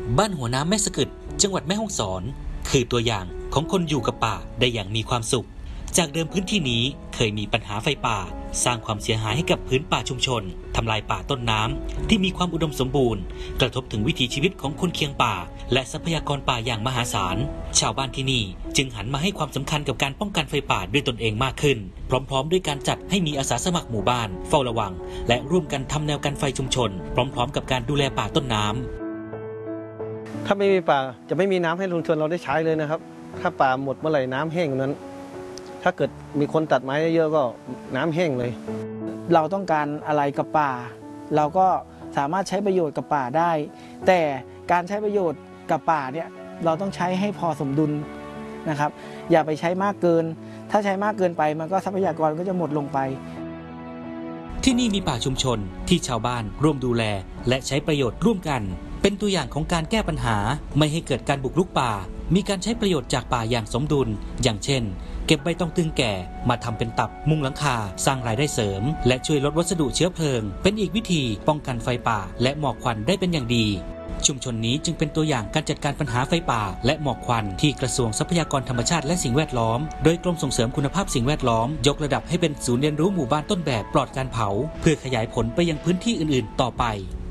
บ้านหัวน้ำแม่สะกึดจังหวัดแม่ฮ่องสอนคือตัวอย่างของคนอยู่กับป่าได้อย่างมีความสุขจากเดิมพื้นที่นี้เคยมีปัญหาไฟป่าสร้างความเสียหายให้กับพื้นป่าชุมชนทำลายป่าต้นน้ำที่มีความอุดมสมบูรณ์กระทบถึงวิถีชีวิตของคนเคียงป่าและทรัพยากรป่าอย่างมหาศาลชาวบ้านที่นี่จึงหันมาให้ความสำคัญกับการป้องกันไฟป่าด้วยตนเองมากขึ้นพร้อมๆด้วยการจัดให้มีอาสาสมัครหมู่บ้านเฝ้าระวังและร่วมกันทำแนวกันไฟชุมชนพร้อมๆกับการดูแลป่าต้นน้ำถ้าไม่มีป่าจะไม่มีน้ำให้ชุมชนเราได้ใช้เลยนะครับถ้าป่าหมดเมื่อไหร่น้ำแห้งนั้นถ้าเกิดมีคนตัดไม้เยอะๆก็น้ำแห้งเลยเราต้องการอะไรกับป่าเราก็สามารถใช้ประโยชน์กับป่าได้แต่การใช้ประโยชน์กับป่าเนี่ยเราต้องใช้ให้พอสมดุลนะครับอย่าไปใช้มากเกินถ้าใช้มากเกินไปมันก็ทรัพยากรก็จะหมดลงไปที่นี่มีป่าชุมชนที่ชาวบ้านร่วมดูแลและใช้ประโยชน์ร่วมกันเป็นตัวอย่างของการแก้ปัญหาไม่ให้เกิดการบุกรุกป่ามีการใช้ประโยชน์จากป่าอย่างสมดุลอย่างเช่นเก็บใบตองตึงแก่มาทำเป็นตับมุงหลังคาสร้างรายได้เสริมและช่วยลดวัสดุเชื้อเพลิงเป็นอีกวิธีป้องกันไฟป่าและหมอกควันได้เป็นอย่างดีชุมชนนี้จึงเป็นตัวอย่างการจัดการปัญหาไฟป่าและหมอกควันที่กระทรวงทรัพยากรธรรมชาติและสิ่งแวดล้อมโดยกรมส่งเสริมคุณภาพสิ่งแวดล้อมยกระดับให้เป็นศูนย์เรียนรู้หมู่บ้านต้นแบบปลอดการเผาเพื่อขยายผลไปยังพื้นที่อื่นๆต่อไป